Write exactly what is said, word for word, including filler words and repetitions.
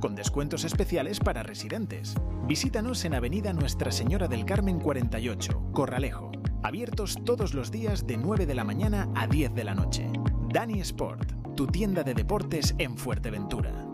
con descuentos especiales para residentes. Visítanos en Avenida Nuestra Señora del Carmen cuarenta y ocho, Corralejo. Abiertos todos los días de nueve de la mañana a diez de la noche. Dani Sport, tu tienda de deportes en Fuerteventura.